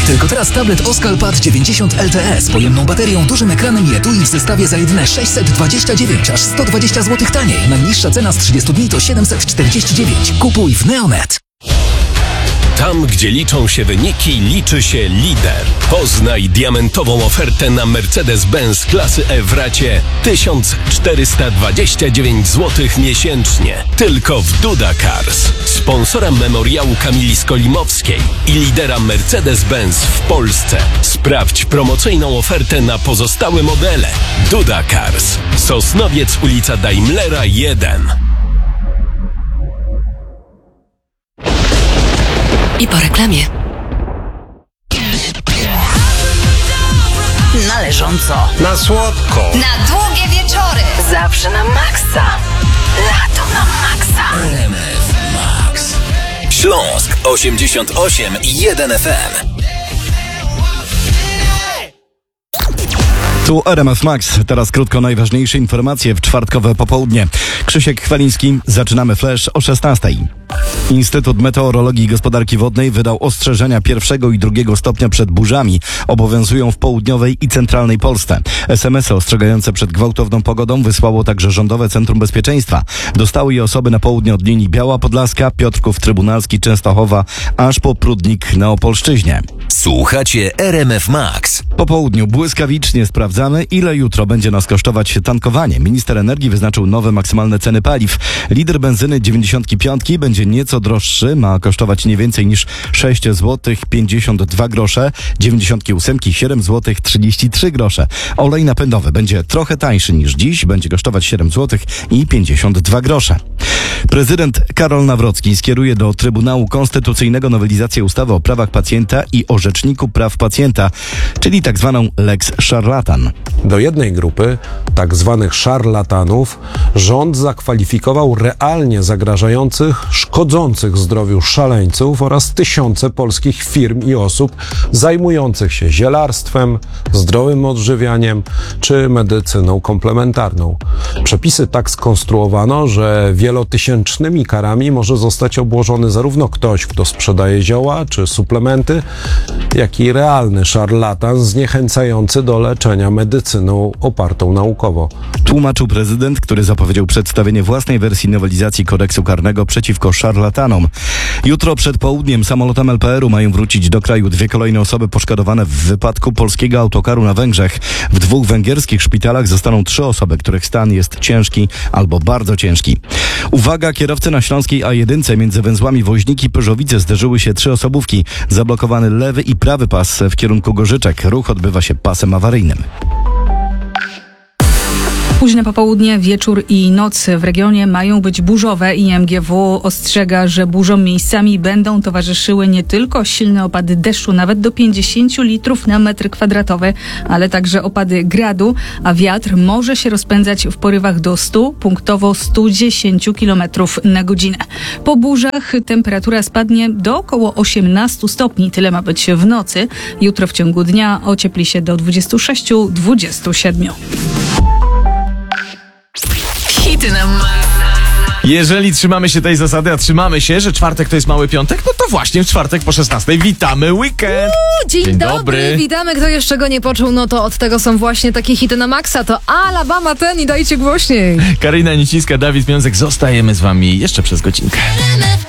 Tylko teraz tablet Oscal-Pad 90 LTE z pojemną baterią, dużym ekranem i etui w zestawie za jedyne 629, aż 120 zł taniej. Najniższa cena z 30 dni to 749. Kupuj w Neonet. Tam, gdzie liczą się wyniki, liczy się lider. Poznaj diamentową ofertę na Mercedes-Benz klasy E w racie 1429 zł miesięcznie. Tylko w Duda Cars, sponsora memoriału Kamili Skolimowskiej i lidera Mercedes-Benz w Polsce. Sprawdź promocyjną ofertę na pozostałe modele. Duda Cars, Sosnowiec, ulica Daimlera 1. I po reklamie. Na leżąco. Na słodko. Na długie wieczory. Zawsze na maksa. Lato na maksa. RMF Max. Śląsk 88,1 FM. Tu RMF Max. Teraz krótko najważniejsze informacje w czwartkowe popołudnie. Krzysiek Chwaliński. Zaczynamy flash o 16:00. Instytut Meteorologii i Gospodarki Wodnej wydał ostrzeżenia 1. i 2. stopnia przed burzami. Obowiązują w południowej i centralnej Polsce. SMS-y ostrzegające przed gwałtowną pogodą wysłało także Rządowe Centrum Bezpieczeństwa. Dostały je osoby na południe od linii Biała Podlaska, Piotrków Trybunalski, Częstochowa, aż po Prudnik na Opolszczyźnie. Słuchacie RMF Max. Po południu błyskawicznie sprawdzamy, ile jutro będzie nas kosztować tankowanie. Minister energii wyznaczył nowe maksymalne ceny paliw. Liter benzyny 95 będzie nieco droższy, ma kosztować nie więcej niż 6 zł 52 grosze, 98 7 zł 33 grosze. Olej napędowy będzie trochę tańszy niż dziś, będzie kosztować 7 zł i 52 grosze. Prezydent Karol Nawrocki skieruje do Trybunału Konstytucyjnego nowelizację ustawy o prawach pacjenta i o Rzeczniku Praw Pacjenta, czyli tak zwaną Lex Szarlatan. Do jednej grupy, tak zwanych szarlatanów, rząd zakwalifikował realnie zagrażających, szkodzących zdrowiu szaleńców oraz tysiące polskich firm i osób zajmujących się zielarstwem, zdrowym odżywianiem czy medycyną komplementarną. Przepisy tak skonstruowano, że wielotysięcznymi karami może zostać obłożony zarówno ktoś, kto sprzedaje zioła czy suplementy, jak i realny szarlatan zniechęcający do leczenia medycyną opartą naukowo. Tłumaczył prezydent, który zapowiedział przedstawienie własnej wersji nowelizacji kodeksu karnego przeciwko szarlatanom. Jutro przed południem samolotem LPR-u mają wrócić do kraju 2 kolejne osoby poszkodowane w wypadku polskiego autokaru na Węgrzech. W 2 węgierskich szpitalach zostaną 3 osoby, których stan jest ciężki albo bardzo ciężki. Uwaga, kierowcy na śląskiej A1 między węzłami Woźniki i Pyrzowice zderzyły się 3 osobówki. Zablokowany lewy i prawy pas w kierunku Gorzyczek. Ruch odbywa się pasem awaryjnym. Późne popołudnie, wieczór i noc w regionie mają być burzowe i MGW ostrzega, że burzom miejscami będą towarzyszyły nie tylko silne opady deszczu, nawet do 50 litrów na metr kwadratowy, ale także opady gradu, a wiatr może się rozpędzać w porywach do 100, punktowo 110 km na godzinę. Po burzach temperatura spadnie do około 18 stopni, tyle ma być w nocy. Jutro w ciągu dnia ociepli się do 26-27. Hity na maksa. Jeżeli trzymamy się tej zasady, a trzymamy się, że czwartek to jest mały piątek, no to właśnie w czwartek po 16:00 witamy weekend. Dzień dobry, witamy. Kto jeszcze go nie poczuł, no to od tego są właśnie takie hity na maksa. To Alabama ten i dajcie głośniej. Karina Nicińska, Dawid Miązek, zostajemy z wami jeszcze przez godzinkę.